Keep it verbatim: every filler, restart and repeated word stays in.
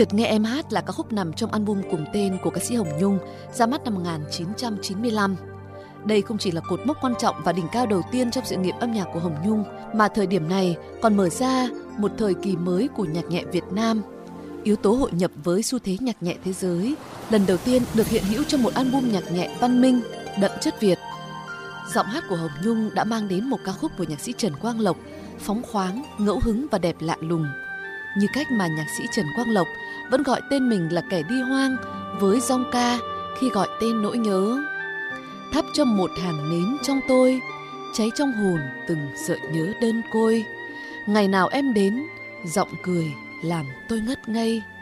Chợt nghe em hát là ca khúc nằm trong album cùng tên của ca sĩ Hồng Nhung ra mắt năm một nghìn chín trăm chín mươi lăm. Đây không chỉ là cột mốc quan trọng và đỉnh cao đầu tiên trong sự nghiệp âm nhạc của Hồng Nhung, mà thời điểm này còn mở ra một thời kỳ mới của nhạc nhẹ Việt Nam. Yếu tố hội nhập với xu thế nhạc nhẹ thế giới lần đầu tiên được hiện hữu trong một album nhạc nhẹ văn minh, đậm chất Việt. Giọng hát của Hồng Nhung đã mang đến một ca khúc của nhạc sĩ Trần Quang Lộc, phóng khoáng, ngẫu hứng và đẹp lạ lùng. Như cách mà nhạc sĩ Trần Quang Lộc vẫn gọi tên mình là kẻ đi hoang với giọng ca khi gọi tên nỗi nhớ. Thắp cho một hàng nến trong tôi, cháy trong hồn từng sợi nhớ đơn côi. Ngày nào em đến, giọng cười làm tôi ngất ngây.